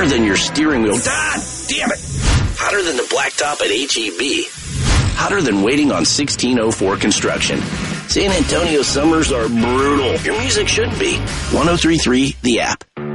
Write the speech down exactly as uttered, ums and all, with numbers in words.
hotter than your steering wheel. God damn it! Hotter than the blacktop at H E B. Hotter than waiting on sixteen oh four construction. San Antonio summers are brutal. Your music should be. one oh three point three, The App.